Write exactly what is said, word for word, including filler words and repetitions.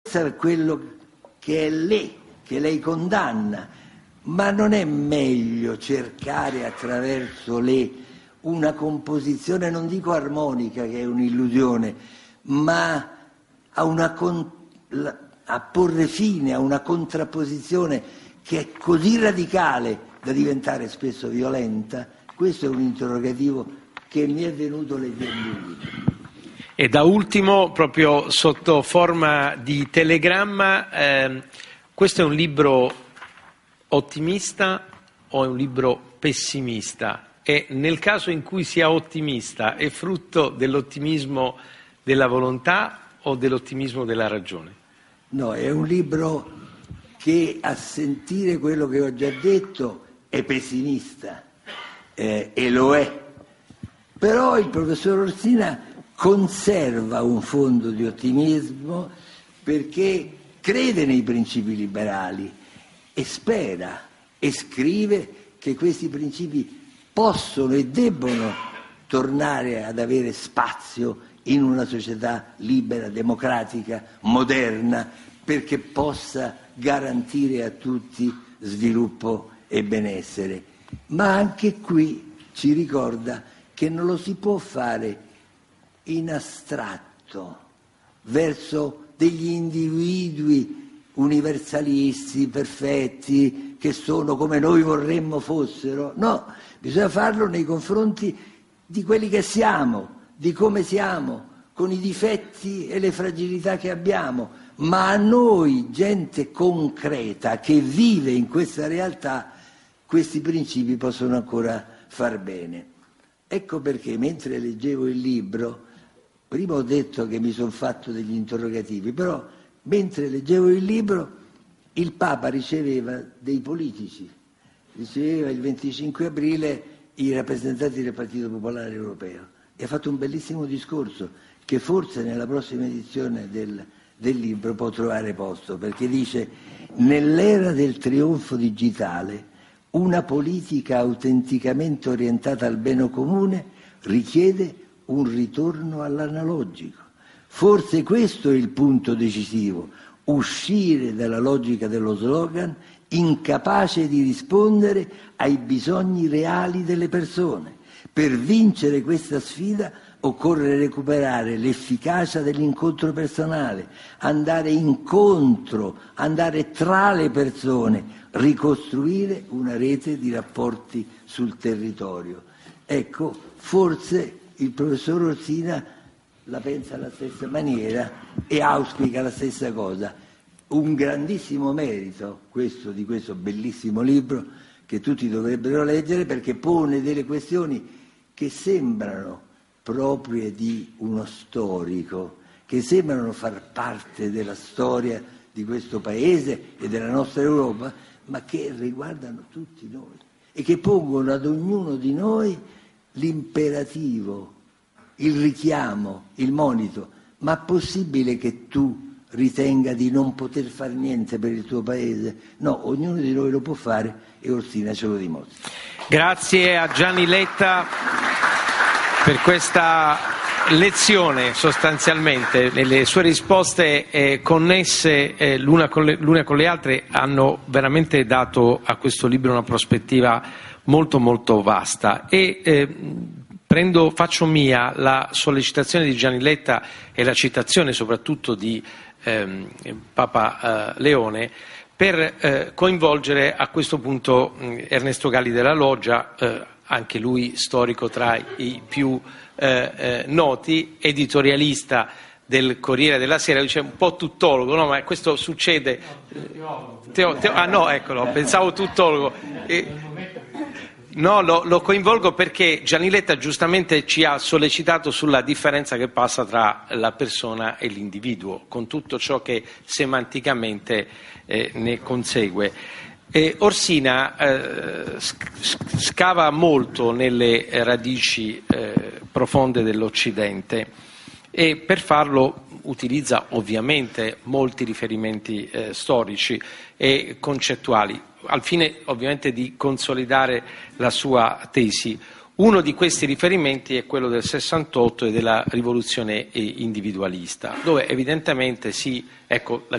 per quello che è lei, che lei condanna, ma non è meglio cercare attraverso lei una composizione, non dico armonica che è un'illusione, ma a, una con, a porre fine a una contrapposizione che è così radicale da diventare spesso violenta? Questo è un interrogativo che mi è venuto leggendo il libro. E da ultimo, proprio sotto forma di telegramma, eh, questo è un libro ottimista o è un libro pessimista? E nel caso in cui sia ottimista, è frutto dell'ottimismo della volontà o dell'ottimismo della ragione? No, è un libro che, a sentire quello che ho già detto, è pessimista, eh, e lo è. Però il professor Orsina conserva un fondo di ottimismo perché crede nei principi liberali e spera e scrive che questi principi possono e debbono tornare ad avere spazio in una società libera, democratica, moderna, perché possa garantire a tutti sviluppo e benessere. Ma anche qui ci ricorda che non lo si può fare in astratto, verso degli individui universalisti, perfetti, che sono come noi vorremmo fossero. No, bisogna farlo nei confronti di quelli che siamo, di come siamo, con i difetti e le fragilità che abbiamo, ma a noi, gente concreta che vive in questa realtà, questi principi possono ancora far bene. Ecco perché, mentre leggevo il libro, prima ho detto che mi sono fatto degli interrogativi, però mentre leggevo il libro il Papa riceveva dei politici, riceveva il venticinque aprile i rappresentanti del Partito Popolare Europeo e ha fatto un bellissimo discorso che forse nella prossima edizione del, del libro può trovare posto, perché dice: nell'era del trionfo digitale una politica autenticamente orientata al bene comune richiede un ritorno all'analogico. Forse questo è il punto decisivo: uscire dalla logica dello slogan, incapace di rispondere ai bisogni reali delle persone. Per vincere questa sfida occorre recuperare l'efficacia dell'incontro personale, andare incontro, andare tra le persone, ricostruire una rete di rapporti sul territorio. Ecco, forse il professor Orsina la pensa alla stessa maniera e auspica la stessa cosa. Un grandissimo merito questo di questo bellissimo libro che tutti dovrebbero leggere, perché pone delle questioni che sembrano proprie di uno storico, che sembrano far parte della storia di questo paese e della nostra Europa, ma che riguardano tutti noi e che pongono ad ognuno di noi l'imperativo, il richiamo, il monito: ma è possibile che tu ritenga di non poter fare niente per il tuo paese? No, ognuno di noi lo può fare e Orsina ce lo dimostra. Grazie a Gianni Letta per questa lezione, sostanzialmente. Le sue risposte eh, connesse eh, l'una, con le, l'una con le altre hanno veramente dato a questo libro una prospettiva molto molto vasta e eh, prendo, faccio mia la sollecitazione di Gianni Letta e la citazione soprattutto di ehm, Papa eh, Leone per eh, coinvolgere a questo punto mh, Ernesto Galli della Loggia, eh, anche lui storico tra i più eh, eh, noti, editorialista del Corriere della Sera, dice un po' tuttologo, no? Ma questo succede. Teo, teo, ah no, eccolo, pensavo tuttologo. Eh, no, lo, lo coinvolgo perché Gianni Letta giustamente ci ha sollecitato sulla differenza che passa tra la persona e l'individuo, con tutto ciò che semanticamente eh, ne consegue. E Orsina eh, scava molto nelle radici eh, profonde dell'Occidente e per farlo utilizza ovviamente molti riferimenti eh, storici e concettuali, al fine ovviamente di consolidare la sua tesi. Uno di questi riferimenti è quello del sessantotto e della rivoluzione individualista, dove evidentemente si, ecco, la